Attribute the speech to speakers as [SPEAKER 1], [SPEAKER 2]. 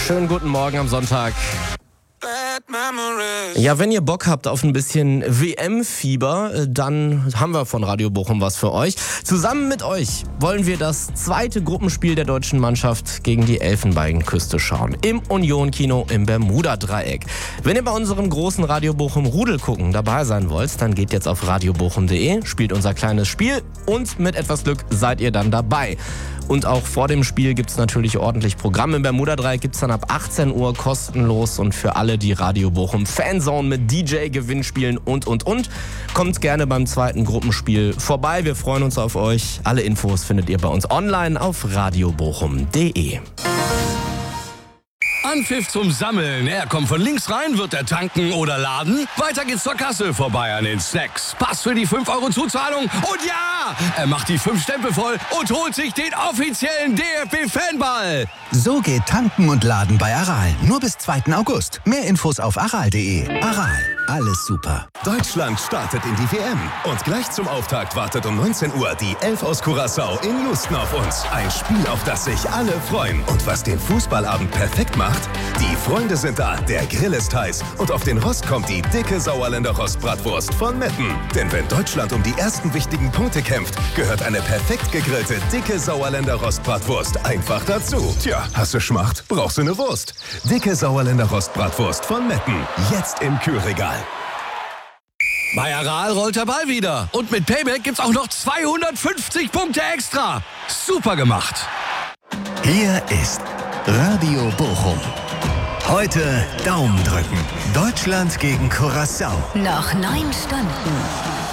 [SPEAKER 1] Schönen guten Morgen am Sonntag. Ja, wenn ihr Bock habt auf ein bisschen WM-Fieber, dann haben wir von Radio Bochum was für euch. Zusammen mit euch wollen wir das zweite Gruppenspiel der deutschen Mannschaft gegen die Elfenbeinküste schauen. Im Union-Kino im Bermuda-Dreieck. Wenn ihr bei unserem großen Radio Bochum Rudel gucken dabei sein wollt, dann geht jetzt auf radiobochum.de, spielt unser kleines Spiel und mit etwas Glück seid ihr dann dabei. Und auch vor dem Spiel gibt's natürlich ordentlich Programm. Im Bermuda-Dreieck gibt's dann ab 18 Uhr kostenlos und für alle, die Radio Bochum Fanzone mit DJ-Gewinnspielen und. Kommt gerne beim zweiten Gruppenspiel vorbei. Wir freuen uns auf euch. Alle Infos findet ihr bei uns online auf radiobochum.de.
[SPEAKER 2] Anpfiff zum Sammeln. Er kommt von links rein, wird er tanken oder laden. Weiter geht's zur Kasse, vorbei an den Snacks. Pass für die 5 € Zuzahlung. Und ja, er macht die 5 Stempel voll und holt sich den offiziellen DFB-Fanball.
[SPEAKER 3] So geht Tanken und Laden bei Aral. Nur bis 2. August. Mehr Infos auf aral.de. Aral, alles super.
[SPEAKER 4] Deutschland startet in die WM. Und gleich zum Auftakt wartet um 19 Uhr die 11 aus Curaçao in Houston auf uns. Ein Spiel, auf das sich alle freuen. Und was den Fußballabend perfekt macht, die Freunde sind da, der Grill ist heiß und auf den Rost kommt die dicke Sauerländer Rostbratwurst von Metten. Denn wenn Deutschland um die ersten wichtigen Punkte kämpft, gehört eine perfekt gegrillte, dicke Sauerländer Rostbratwurst einfach dazu. Tja, hast du Schmacht? Brauchst du eine Wurst? Dicke Sauerländer Rostbratwurst von Metten. Jetzt im Kühlregal.
[SPEAKER 2] Bei Aral rollt der Ball wieder. Und mit Payback gibt's auch noch 250 Punkte extra. Super gemacht.
[SPEAKER 3] Hier ist Radio Bochum. Heute Daumen drücken. Deutschland gegen Curaçao.
[SPEAKER 5] Noch 9 Stunden.